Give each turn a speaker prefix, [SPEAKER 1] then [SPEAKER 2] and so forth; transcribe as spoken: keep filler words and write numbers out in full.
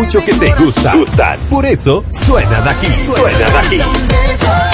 [SPEAKER 1] mucho que te gusta. Por eso, suena de aquí, suena de aquí.